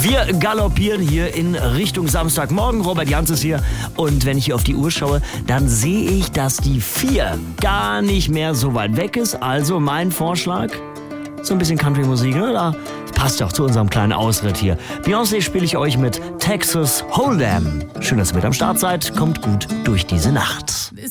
Wir galoppieren hier in Richtung Samstagmorgen. Robert Jans ist hier. Und wenn ich hier auf die Uhr schaue, dann sehe ich, dass die 4 gar nicht mehr so weit weg ist. Also mein Vorschlag, so ein bisschen Country-Musik, ne? Das passt doch zu unserem kleinen Ausritt hier. Beyoncé spiele ich euch mit Texas Hold'em. Schön, dass ihr mit am Start seid. Kommt gut durch diese Nacht.